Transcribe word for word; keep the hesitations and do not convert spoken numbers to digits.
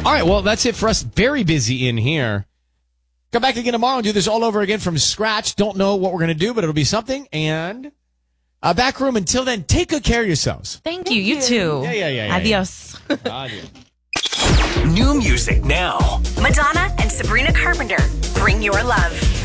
All right, well, that's it for us. Very busy in here. Come back again tomorrow and do this all over again from scratch. Don't know what we're going to do, but it'll be something. And uh, back room. Until then, take good care of yourselves. Thank you. You too. Yeah, yeah, yeah. yeah Adios. Yeah. Adios. New music now. Madonna and Sabrina Carpenter, Bring Your Love.